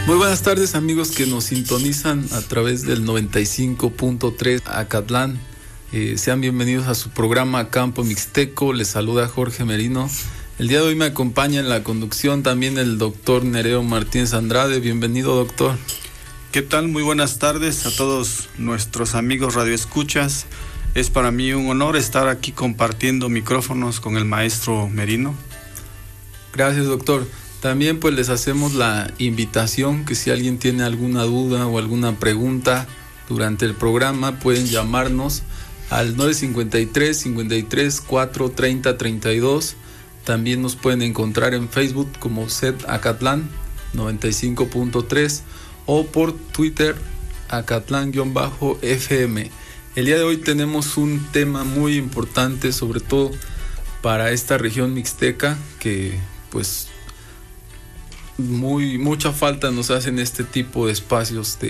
Muy buenas tardes, amigos que nos sintonizan a través del 95.3 Acatlán. Sean bienvenidos a su programa Campo Mixteco. Les saluda Jorge Merino. El día de hoy me acompaña en la conducción también el doctor Nereo Martínez Andrade. Bienvenido, doctor. ¿Qué tal? Muy buenas tardes a todos nuestros amigos radioescuchas. Es para mí un honor estar aquí compartiendo micrófonos con el maestro Merino. Gracias, doctor. También pues les hacemos la invitación que si alguien tiene alguna duda o alguna pregunta durante el programa pueden llamarnos al 953-53-430-32. También nos pueden encontrar en Facebook como SET Acatlán 95.3 o por Twitter Acatlán-FM. El día de hoy tenemos un tema muy importante, sobre todo para esta región mixteca, que pues mucha falta nos hacen este tipo de espacios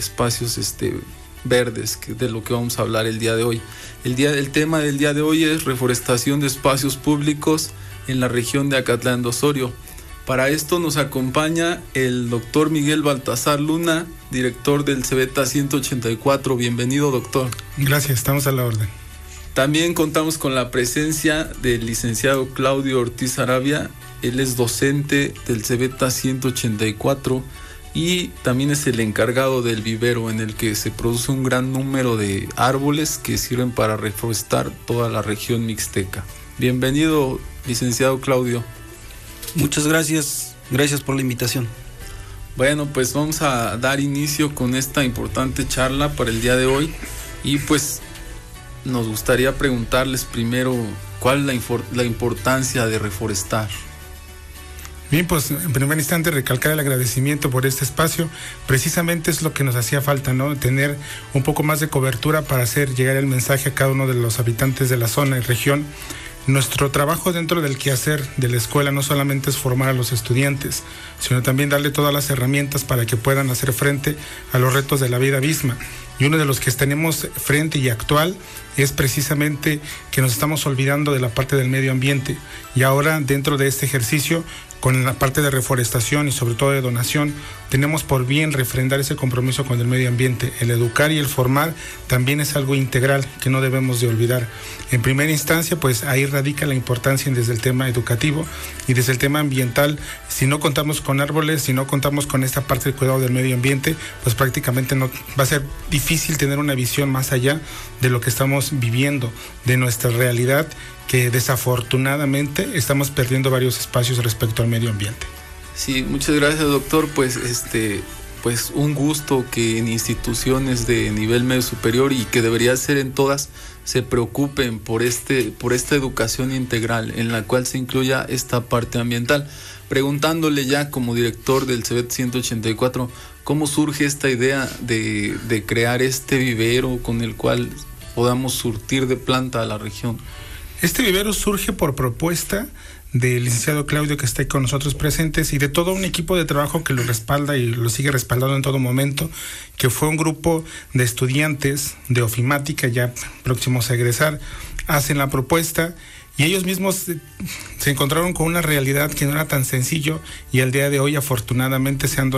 verdes, que de lo que vamos a hablar el día de hoy. El tema del día de hoy es reforestación de espacios públicos en la región de Acatlán de Osorio. Para esto nos acompaña el doctor Miguel Baltasar Luna, director del Cebeta 184. Bienvenido, doctor. Gracias, estamos a la orden. También contamos con la presencia del licenciado Claudio Ortiz Arabia. Él es docente del Cebeta 184 y también es el encargado del vivero en el que se produce un gran número de árboles que sirven para reforestar toda la región mixteca. Bienvenido, licenciado Claudio. Muchas gracias por la invitación. Bueno, pues vamos a dar inicio con esta importante charla para el día de hoy y pues nos gustaría preguntarles primero cuál es la importancia de reforestar. Bien, pues en primer instante recalcar el agradecimiento por este espacio. Precisamente es lo que nos hacía falta, ¿no? Tener un poco más de cobertura para hacer llegar el mensaje a cada uno de los habitantes de la zona y región. Nuestro trabajo dentro del quehacer de la escuela no solamente es formar a los estudiantes, sino también darle todas las herramientas para que puedan hacer frente a los retos de la vida misma. Y uno de los que tenemos frente y actual es precisamente que nos estamos olvidando de la parte del medio ambiente. Y ahora, dentro de este ejercicio, con la parte de reforestación y sobre todo de donación, tenemos por bien refrendar ese compromiso con el medio ambiente. El educar y el formar también es algo integral que no debemos de olvidar. En primera instancia, pues ahí radica la importancia desde el tema educativo y desde el tema ambiental. Si no contamos con árboles, si no contamos con esta parte del cuidado del medio ambiente, pues prácticamente no va a ser difícil tener una visión más allá de lo que estamos viviendo, de nuestra realidad, que desafortunadamente estamos perdiendo varios espacios respecto al medio ambiente. Sí, muchas gracias, doctor. Pues un gusto que en instituciones de nivel medio superior y que debería ser en todas se preocupen por esta educación integral en la cual se incluya esta parte ambiental. Preguntándole ya como director del Cebeta 184, ¿cómo surge esta idea de crear este vivero con el cual podamos surtir de planta a la región? Este vivero surge por propuesta del licenciado Claudio, que está ahí con nosotros presentes, y de todo un equipo de trabajo que lo respalda y lo sigue respaldando en todo momento, que fue un grupo de estudiantes de ofimática ya próximos a egresar. Hacen la propuesta y ellos mismos se encontraron con una realidad que no era tan sencillo, y al día de hoy afortunadamente se han